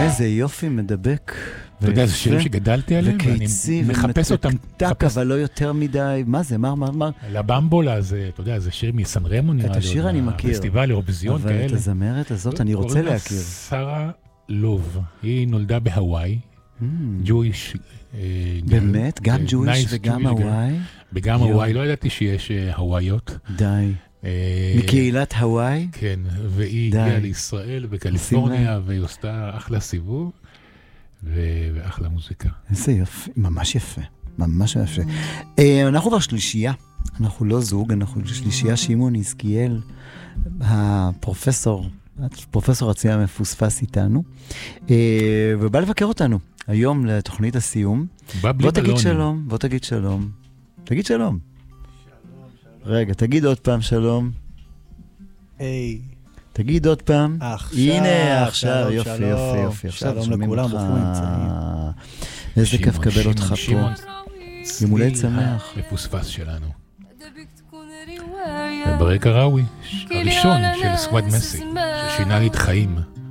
איזה יופי מדבק. אתה יודע, זה שירים שגדלתי עליהם, ואני מחפש אותם. ומתקתק, אבל לא יותר מדי. מה זה? מה? לבמבולה, אתה יודע, זה שיר מסן רמו נראה לי. את השיר אני מכיר. פסטיבל אירוויזיון כאלה. אבל את הזמרת הזאת אני רוצה להכיר. שרה לוב, היא נולדה בהוואי, ג'ויש. באמת? גם ג'ויש וגם הוואי? וגם הוואי, לא ידעתי שיש הוואיות. די. מקהילת הוואי? כן, והיא הגיעה לישראל בקליפורניה, והיא עושה אחלה סיבוב, ואחלה מוזיקה. איזה יפה, ממש יפה, ממש יפה. אנחנו כבר שלישייה, אנחנו לא זוג, אנחנו שלישייה. שמעון יזקיאל, הפרופסור הציע המפוספס איתנו, ובא לבקר אותנו היום לתוכנית הסיום. בוא תגיד שלום, תגיד שלום. רגע, תגיד עוד פעם שלום. היי. תגיד עוד פעם. הנה, עכשיו, יופי. שלום לכולם, ברוכים נמצאים. איזה כיף קבל אותך פה. יום הולדת שמח. מפוספס שלנו. וברקע ראוי, הראשון של סקוואד מסי, ששינה לי את חיים.